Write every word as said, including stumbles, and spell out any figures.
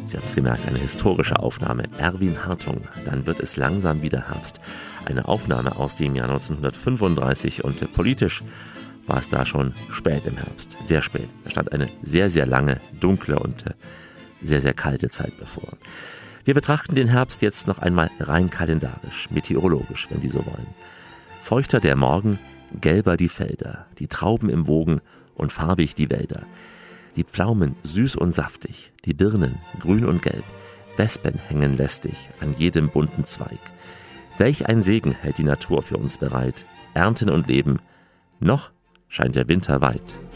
Sie haben es gemerkt, eine historische Aufnahme. Erwin Hartung, dann wird es langsam wieder Herbst. Eine Aufnahme aus dem Jahr neunzehnhundertfünfunddreißig und äh, politisch war es da schon spät im Herbst, sehr spät. Da stand eine sehr, sehr lange, dunkle und äh, sehr, sehr kalte Zeit bevor. Wir betrachten den Herbst jetzt noch einmal rein kalendarisch, meteorologisch, wenn Sie so wollen. Feuchter der Morgen, gelber die Felder, die Trauben im Wogen und farbig die Wälder. Die Pflaumen süß und saftig, die Birnen grün und gelb, Wespen hängen lästig an jedem bunten Zweig. Welch ein Segen hält die Natur für uns bereit, Ernten und Leben, noch scheint der Winter weit.